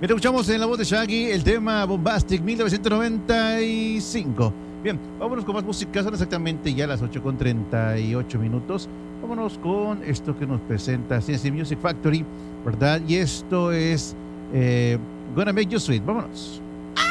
Mira, escuchamos en la voz de Shaggy el tema Bombastic 1995. Bien, vámonos con más música. Son exactamente ya las 8:38. Vámonos con esto que nos presenta CNC Music Factory, ¿verdad? Y esto es Gonna Make You Sweet. Vámonos.